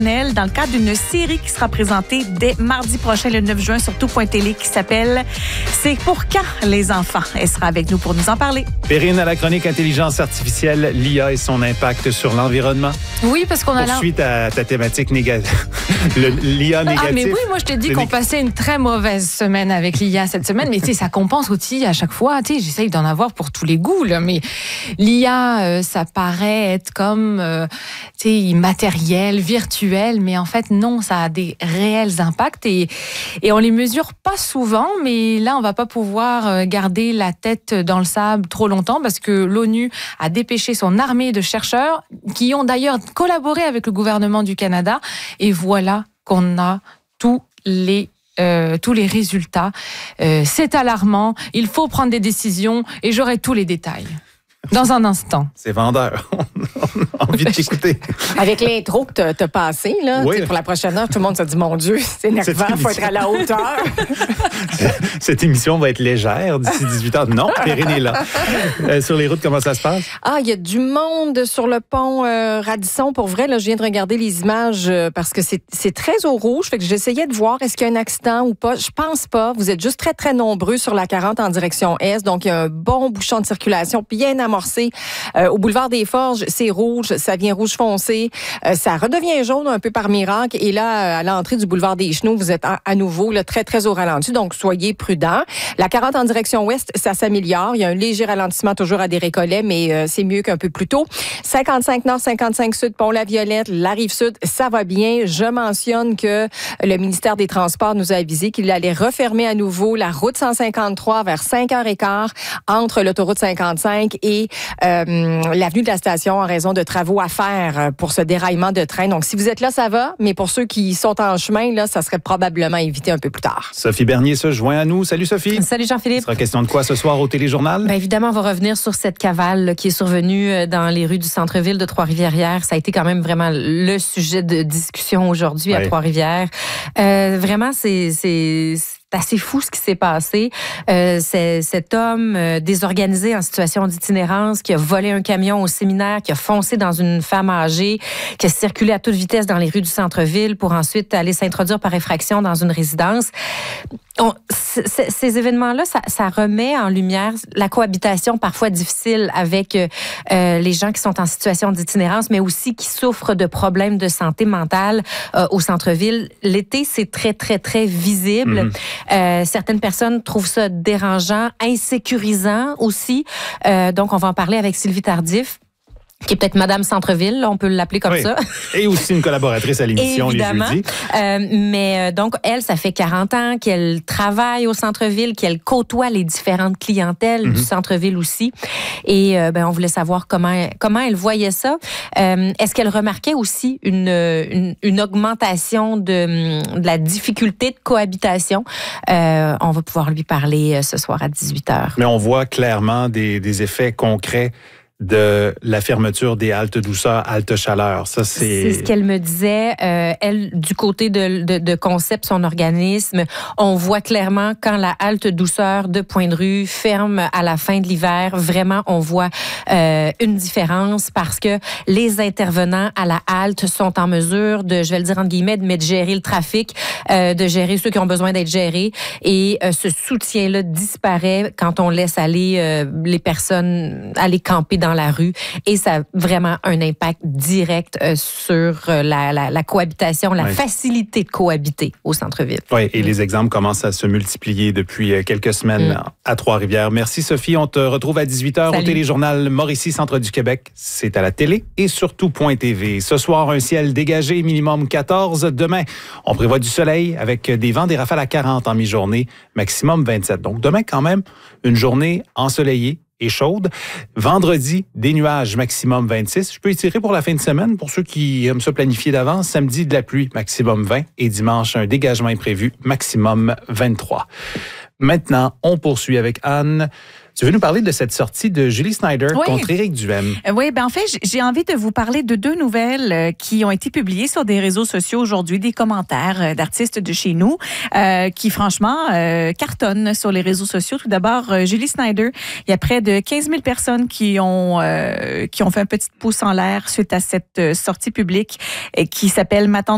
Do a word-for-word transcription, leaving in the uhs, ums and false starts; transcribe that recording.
dans le cadre d'une série qui sera présentée dès mardi prochain, le neuf juin, sur tout point télé, qui s'appelle « C'est pour quand les enfants ». Elle sera avec nous pour nous en parler. Perrine, à la chronique intelligence artificielle, l'I A et son impact sur l'environnement. Oui, parce qu'on a là... Suite à ta thématique négative, l'I A négative. Ah, mais oui, moi, je t'ai dit qu'on passait une très mauvaise semaine avec l'I A cette semaine, mais tu sais, ça compense aussi à chaque fois. Tu sais, j'essaye d'en avoir pour tous les goûts, là, mais l'I A, euh, ça paraît être comme, euh, tu sais, immatériel, virtuel, mais en fait, non, ça a des réels impacts et, et on les mesure pas souvent, mais là, on va pas pouvoir garder la tête dans le sable trop longtemps parce que l'ONU a dépêché son armée de chercheurs qui ont d'ailleurs collaboré avec le gouvernement du Canada et voilà qu'on a tous les Euh, tous les résultats. Euh, c'est alarmant, il faut prendre des décisions et j'aurai tous les détails. Dans un instant. C'est vendeur. On a envie de t'écouter. Avec l'intro que t'as, t'as passé, là, oui. pour la prochaine heure, tout le monde se dit, mon Dieu, c'est énervant, il faut être à la hauteur. Cette émission va être légère d'ici dix-huit heures. Non, Perrine est là. Euh, sur les routes, comment ça se passe? Ah, il y a du monde sur le pont euh, Radisson. Pour vrai, là, je viens de regarder les images euh, parce que c'est, c'est très au rouge. Fait que j'essayais de voir est-ce qu'il y a un accident ou pas. Je pense pas. Vous êtes juste très, très nombreux sur la quarante en direction Est. Donc, il y a un bon bouchon de circulation bien amorcé. Euh, au boulevard des Forges, c'est rouge. Ça vient rouge foncé. Euh, ça redevient jaune un peu par miracle. Et là, à l'entrée du boulevard des Chenaux, vous êtes à, à nouveau là, très, très au ralenti. Donc, soyez prudents. La quarante en direction ouest, ça s'améliore. Il y a un léger ralentissement toujours à des Récollets, mais euh, c'est mieux qu'un peu plus tôt. cinquante-cinq nord, cinquante-cinq sud, Pont-la-Violette, la Rive-Sud, ça va bien. Je mentionne que le ministère des Transports nous a avisé qu'il allait refermer à nouveau la route cent cinquante-trois vers cinq heures quinze entre l'autoroute cinquante-cinq et euh, l'avenue de la Station en raison de travaux à faire pour ce déraillement de train. Donc, si vous êtes là, ça va, mais pour ceux qui sont en chemin, là, ça serait probablement évité un peu plus tard. Sophie Bernier se joint à nous. Salut Sophie. Salut Jean-Philippe. Il sera question de quoi ce soir au Téléjournal? Bien, évidemment, on va revenir sur cette cavale là, qui est survenue dans les rues du centre-ville de Trois-Rivières hier. Ça a été quand même vraiment le sujet de discussion aujourd'hui ouais. à Trois-Rivières. Euh, vraiment, c'est... c'est C'est assez fou ce qui s'est passé. Euh, c'est cet homme euh, désorganisé en situation d'itinérance qui a volé un camion au séminaire, qui a foncé dans une femme âgée, qui a circulé à toute vitesse dans les rues du centre-ville pour ensuite aller s'introduire par effraction dans une résidence. On, c- c- ces événements-là, ça, ça remet en lumière la cohabitation parfois difficile avec euh, les gens qui sont en situation d'itinérance, mais aussi qui souffrent de problèmes de santé mentale euh, au centre-ville. L'été, c'est très, très, très visible. Mm-hmm. Euh, certaines personnes trouvent ça dérangeant, insécurisant aussi. Euh, donc, on va en parler avec Sylvie Tardif, qui est peut-être Madame Centre-Ville, là, on peut l'appeler comme oui. ça. Et aussi une collaboratrice à l'émission Évidemment. les jeudis. Euh, mais donc, elle, ça fait quarante ans qu'elle travaille au centre-ville, qu'elle côtoie les différentes clientèles mm-hmm. du centre-ville aussi. Et euh, ben, on voulait savoir comment, comment elle voyait ça. Euh, est-ce qu'elle remarquait aussi une, une, une augmentation de, de la difficulté de cohabitation? Euh, on va pouvoir lui parler ce soir à dix-huit heures. Mais on voit clairement des, des effets concrets de la fermeture des haltes douceur, haltes chaleur. Ça, c'est... C'est ce qu'elle me disait. Euh, elle, du côté de, de, de Concept, son organisme, on voit clairement quand la halte douceur de Pointe-Rue ferme à la fin de l'hiver, vraiment, on voit euh, une différence parce que les intervenants à la halte sont en mesure de, je vais le dire entre guillemets, de, de gérer le trafic, euh, de gérer ceux qui ont besoin d'être gérés. Et euh, ce soutien-là disparaît quand on laisse aller euh, les personnes aller camper dans la rue et ça a vraiment un impact direct euh, sur euh, la, la, la cohabitation, la ouais. facilité de cohabiter au centre-ville. Oui, et mmh. les exemples commencent à se multiplier depuis quelques semaines mmh. à Trois-Rivières. Merci Sophie, on te retrouve à dix-huit heures Salut. Au Téléjournal Mauricie, Centre du Québec. C'est à la télé et surtout point T V. Ce soir, un ciel dégagé, minimum quatorze. Demain, on prévoit du soleil avec des vents, des rafales à quarante en mi-journée, maximum vingt-sept. Donc demain, quand même, une journée ensoleillée et chaude. Vendredi, des nuages, maximum vingt-six. Je peux étirer pour la fin de semaine, pour ceux qui aiment ça planifier d'avance. Samedi, de la pluie, maximum vingt. Et dimanche, un dégagement est prévu, maximum vingt-trois. Maintenant, on poursuit avec Anne. Tu veux nous parler de cette sortie de Julie Snyder oui. contre Éric Duhem? Oui, ben en fait, j'ai envie de vous parler de deux nouvelles qui ont été publiées sur des réseaux sociaux aujourd'hui, des commentaires d'artistes de chez nous euh, qui, franchement, euh, cartonnent sur les réseaux sociaux. Tout d'abord, Julie Snyder, il y a près de quinze mille personnes qui ont euh, qui ont fait un petit pouce en l'air suite à cette sortie publique qui s'appelle « Ma tante